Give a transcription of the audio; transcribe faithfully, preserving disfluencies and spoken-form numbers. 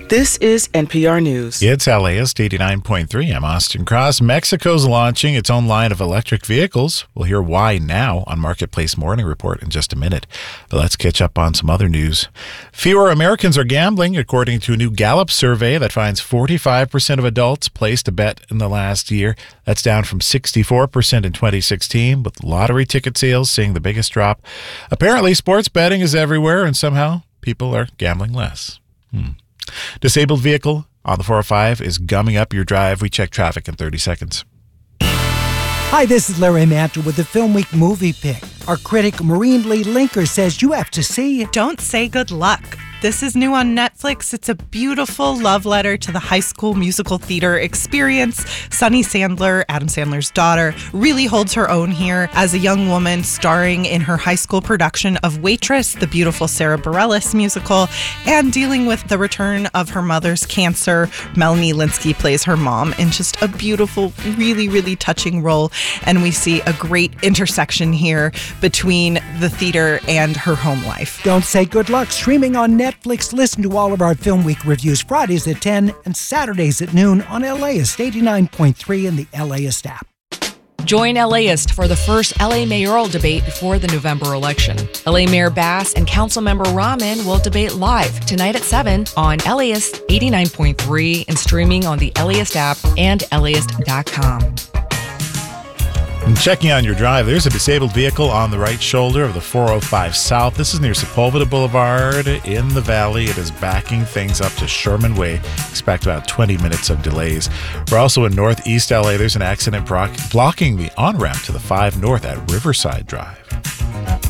This is N P R News. It's LAist eighty-nine point three. I'm Austin Cross. Mexico's launching its own line of electric vehicles. We'll hear why now on Marketplace Morning Report in just a minute. But let's catch up on some other news. Fewer Americans are gambling, according to a new Gallup survey that finds forty-five percent of adults placed a bet in the last year. That's down from sixty-four percent in twenty sixteen, with lottery ticket sales seeing the biggest drop. Apparently, sports betting is everywhere, and somehow people are gambling less. Hmm. Disabled vehicle on the four oh five is gumming up your drive. We check traffic in thirty seconds. Hi, this is Larry Mantle with the Film Week movie pick. Our critic, Maureen Lee Linker, says you have to see Don't Say Good Luck. This is new on Netflix. It's a beautiful love letter to the high school musical theater experience. Sunny Sandler, Adam Sandler's daughter, really holds her own here as a young woman starring in her high school production of Waitress, the beautiful Sarah Bareilles musical, and dealing with the return of her mother's cancer. Melanie Lynskey plays her mom in just a beautiful, really, really touching role. And we see a great intersection here between the theater and her home life. Don't Say Good Luck, streaming on Netflix. Netflix. Listen to all of our Film Week reviews Fridays at ten and Saturdays at noon on LAist eighty-nine point three and the LAist app. Join LAist for the first L A mayoral debate before the November election. L A Mayor Bass and Councilmember Rahman will debate live tonight at seven on LAist eighty-nine point three and streaming on the LAist app and LAist dot com. And checking on your drive, there's a disabled vehicle on the right shoulder of the four oh five South. This is near Sepulveda Boulevard in the Valley. It is backing things up to Sherman Way. Expect about twenty minutes of delays. We're also in Northeast L A. There's an accident block- blocking the on-ramp to the five North at Riverside Drive.